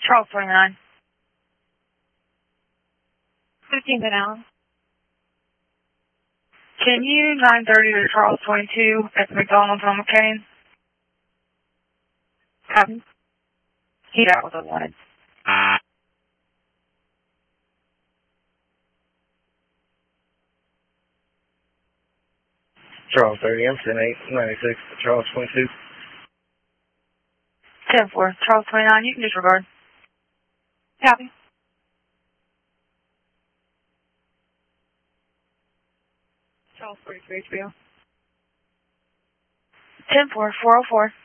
Charles 29. 15th and Allen. Can you 930 to Charles 22 at the McDonald's on McCain? Copy. Heat out with a wanted. Charles 30, I'm 10-8, 96, Charles 22. 10-4, Charles 29, you can disregard. Copy. Charles 43, HBO. 10-4, 404.